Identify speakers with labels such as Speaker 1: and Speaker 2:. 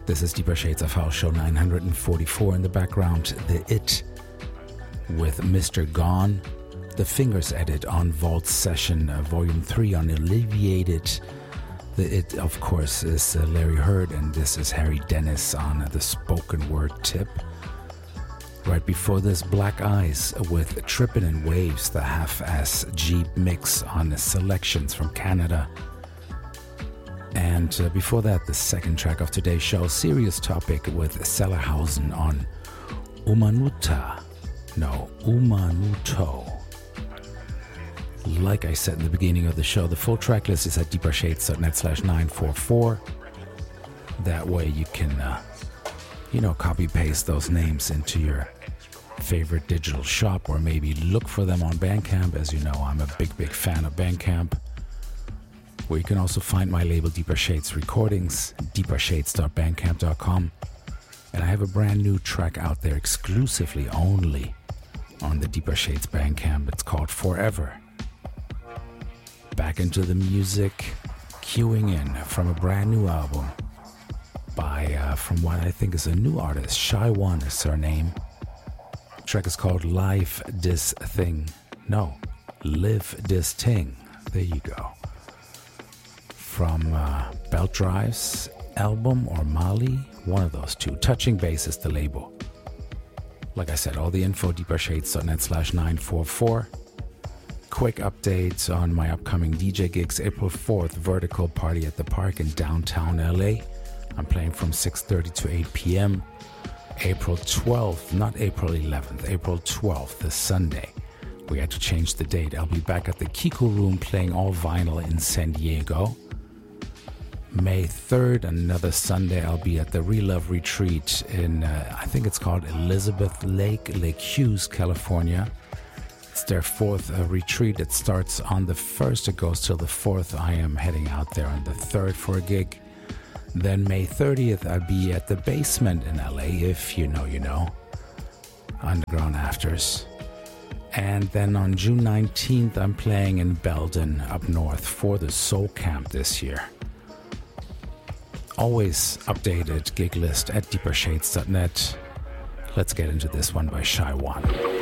Speaker 1: This is Deeper Shades of House, show 944 in the background. The It with Mr. Gone. The Fingers edit on Vault Session, Volume 3 on Alleviated. The It, of course, is Larry Heard, and this is Harry Dennis on the spoken word tip. Right before this, Black Eyes with Trippin' in Waves, the half-ass Jeep mix on Selections from Canada. And before that, the second track of today's show, Serious Topic with Sellerhausen on Umanuto. Like I said in the beginning of the show, the full track list is at deepershades.net/944. That way you can, copy-paste those names into your favorite digital shop, or maybe look for them on Bandcamp. As you know, I'm a big fan of Bandcamp, where you can also find my label Deeper Shades Recordings, deepershades.bandcamp.com. And I have a brand new track out there exclusively only on the Deeper Shades Bandcamp. It's called Forever. Back into the music, queuing in from a brand new album from what I think is a new artist. Shy One is her name. The track is called Live This Thing. No, Live This Thing. There you go. From Belt Drive's album or Mali, one of those two. Touching Base is the label. Like I said, all the info, deepershades.net/944. Quick updates on my upcoming DJ gigs. April 4th, Vertical Party at the Park in downtown LA. I'm playing from 6:30 to 8 p.m. April 12th, not April 11th, April 12th, this Sunday. We had to change the date. I'll be back at the Kiko Room playing all vinyl in San Diego. May 3rd, another Sunday, I'll be at the Relove Retreat in, I think it's called Elizabeth Lake Hughes, California. It's their fourth retreat. It starts on the 1st, it goes till the 4th. I am heading out there on the 3rd for a gig. Then May 30th, I'll be at the Basement in LA, if you know, you know. Underground Afters. And then on June 19th, I'm playing in Belden up north for the Soul Camp this year. Always updated gig list at deepershades.net. Let's get into this one by Shy One.